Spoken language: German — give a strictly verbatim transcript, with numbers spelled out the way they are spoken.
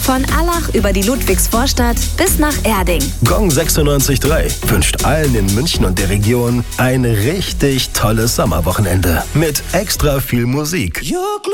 Von Allach über die Ludwigsvorstadt bis nach Erding. Gong sechsundneunzig Komma drei wünscht allen in München und der Region ein richtig tolles Sommerwochenende mit extra viel Musik.